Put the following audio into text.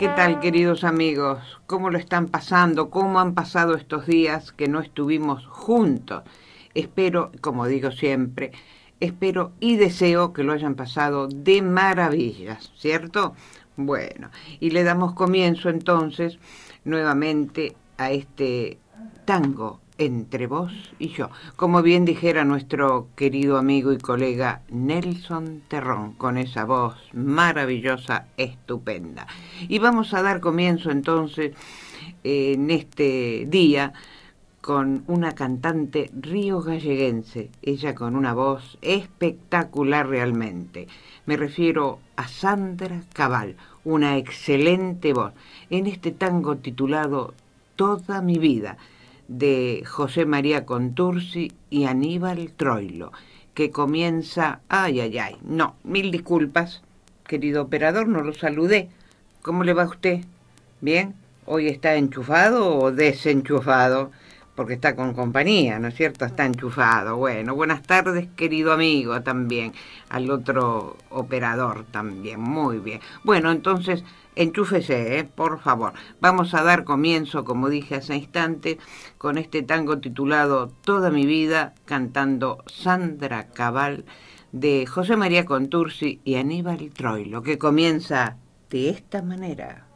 ¿Qué tal, queridos amigos? ¿Cómo lo están pasando? ¿Cómo han pasado estos días que no estuvimos juntos? Espero, como digo siempre, espero y deseo que lo hayan pasado de maravillas, ¿cierto? Bueno, y le damos comienzo entonces nuevamente a este tango entre vos y yo. Como bien dijera nuestro querido amigo y colega Nelson Terrón, con esa voz maravillosa, estupenda. Y vamos a dar comienzo entonces en este día con una cantante río-galleguense, ella con una voz espectacular realmente. Me refiero a Sandra Cabal, una excelente voz, en este tango titulado Toda mi vida, de José María Contursi y Aníbal Troilo, que comienza, no, mil disculpas, querido operador, no lo saludé. ¿Cómo le va a usted? ¿Bien? ¿Hoy está enchufado o desenchufado? Porque está con compañía, ¿no es cierto? Está enchufado. Bueno, buenas tardes, querido amigo, también. Al otro operador también. Muy bien. Bueno, entonces, enchúfese, por favor. Vamos a dar comienzo, como dije hace instante, con este tango titulado Toda mi vida, cantando Sandra Cabal, de José María Contursi y Aníbal Troilo, que comienza de esta manera.